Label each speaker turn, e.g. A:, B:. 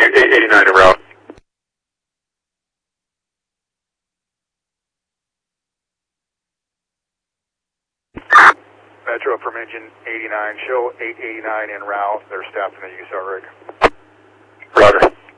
A: 889 en route.
B: Metro from engine 89, show 889 en route. They're staffing the USAR rig.
A: Roger.